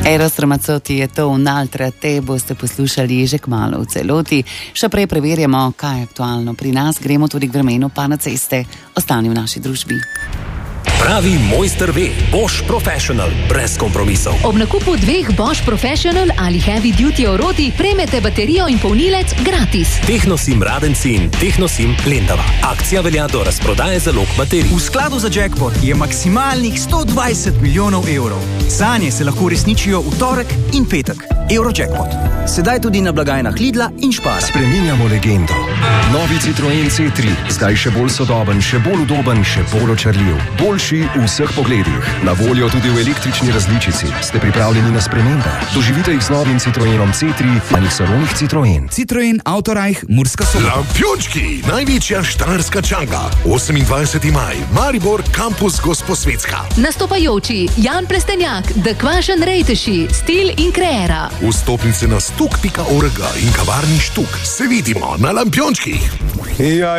Eros Ramazzotti je to, un'altra te boste poslušali že kmalu v celoti. Še prej preverjamo, kaj je aktualno pri nas, gremo tudi k vremenu, pa na ceste. Ostani v naši družbi. Pravi mojster ve, Bosch Professional, brez kompromisov. Ob nakupu 2 Bosch Professional ali Heavy Duty oroti prejmete baterijo in polnilec gratis. Technosim Radenci in Technosim Lendava. Akcija velja do razprodaje zalog baterij. V skladu za jackpot je maksimalnih 120 milijonov evrov. Sanje se lahko uresničijo v torek in petek. Eurojackpot. Sedaj tudi na blagajnah Lidla in Spara. Spreminjamo legendo. Novi Citroen C3, zdaj še bolj sodoben, še bolj udoben, še bolj očarljiv. Boljši v vseh pogledih. Na voljo tudi v električni različici. Ste pripravljeni na spremembe? Doživite jih z novim Citroenom C3 na salonih Citroen. Citroen Autorajh Murska Sobota. Lampiončki, največja štajerska čanga. 28. maj, Maribor, kampus Gosposvetska. Nastopajoči Jan Plestenjak, The Kvašen Rejteši, Stil in Kreera. Vstopnice na stuk.org in kavarni Štuk. Se vidimo na Lampiončkih. Ja.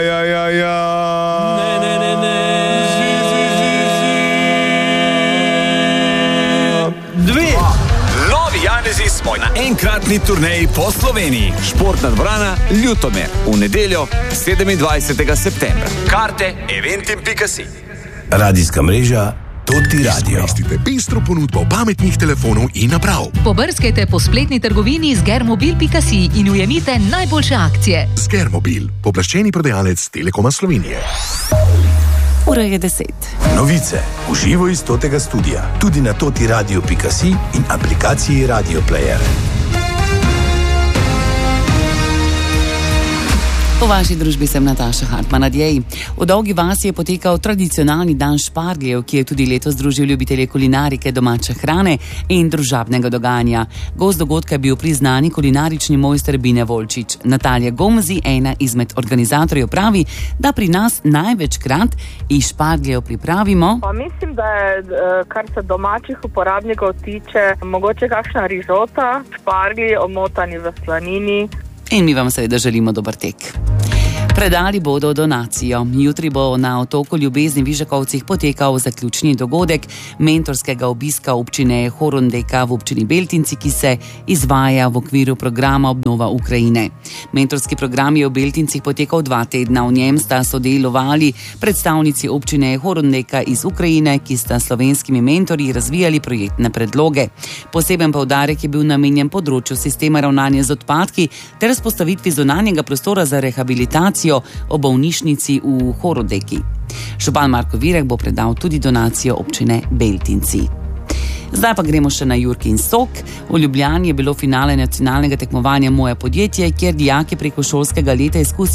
Dve. Novi Janezi smo na enkratni turneji po Sloveniji. Športna dvorana Ljutomer. V nedeljo 27. septembra. Karte eventim.si. Radijska mreža Toti Radio. Izkoristite pestro ponudbo pametnih telefonov in naprav. Pobrskajte po spletni trgovini zgermobil.si in ujemite najboljše akcije. Zgermobil, poplaščeni prodajalec Telekoma Slovenije. Ura je 10. Novice v živo iz Totega studia. Tudi na totiradio.si in aplikaciji Radio Player. V vaši družbi sem Nataša Hartmann-Adjej. V Dolgi vasi je potekal tradicionalni dan špargljev, ki je tudi letos združil ljubitelje kulinarike, domače hrane in družabnega dogajanja. Gost dogodka je bil priznani kulinarični mojster Bine Volčič. Natalija Gomzi, ena izmed organizatorjev, pravi, da pri nas največkrat iz špargljev pripravimo. Pa mislim, da je, kar se domačih uporabnikov tiče, mogoče kakšna rižota, šparglji omotani v slanini. In mi vam seveda želimo dober tek. Predali bodo donacijo. Jutri bo na otoku Ljubezni v Vižakovcih potekal zaključni dogodek mentorskega obiska občine Horondeka v občini Beltinci, ki se izvaja v okviru programa Obnova Ukrajine. Mentorski program je v Beltincih potekal 2 tedna. V njem sta sodelovali predstavnici občine Horondeka iz Ukrajine, ki sta slovenskimi mentorji razvijali projektne predloge. Poseben poudarek je bil namenjen področju sistema ravnanja z odpadki ter vzpostavitvi zunanjega prostora za rehabilitacijo o bolnišnici v Horodeki. Župan Marko Virek bo predal tudi donacijo občine Beltinci. Zdaj pa gremo še na Jurkin sok. V Ljubljani je bilo finale nacionalnega tekmovanja Moje podjetje, kjer dijaki preko šolskega leta izkusijo